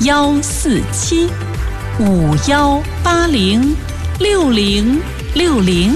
14751806060。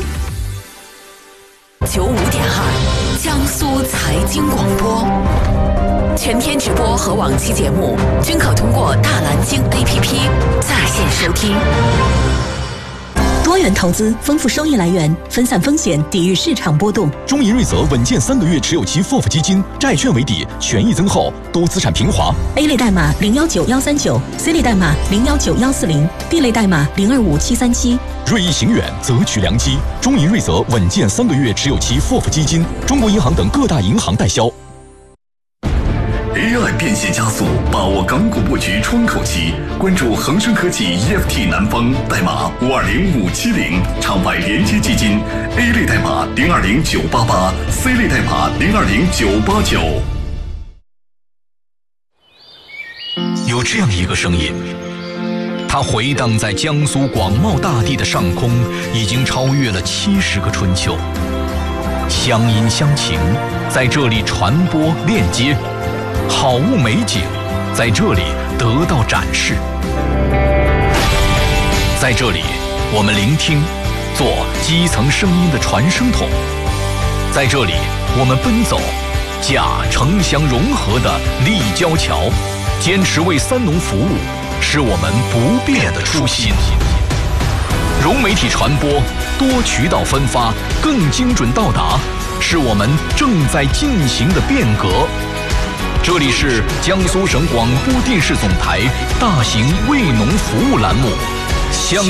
95.2江苏财经广播，全天直播和往期节目均可通过大蓝鲸 APP 在线收听。 多元投资，丰富收益来源，分散风险，抵御市场波动。 中银瑞泽稳健3个月持有期 FOF 基金，债券为底，权益增厚，多资产平滑。 A 类代码019139，C 类代码019140，D 类代码025737。 锐意行远，择取良机。中银瑞泽稳健3个月持有期 FOF 基金，中国银行等各大银行代销。 AI 变现加速，把握港股布局窗口期。关注恒生科技 EFT 南方，代码520570，场外连接基金 A 类代码020988，C 类代码020989。 有这样一个声音，它回荡在江苏广袤大地的上空，已经超越了70个春秋。乡音乡情在这里传播链接，好物美景在这里得到展示。在这里，我们聆听，做基层声音的传声筒。在这里，我们奔走，架城乡融合的立交桥，坚持为三农服务，是我们不变的初心。融媒体传播，多渠道分发，更精准到达，是我们正在进行的变革。这里是江苏省广播电视总台大型为农服务栏目。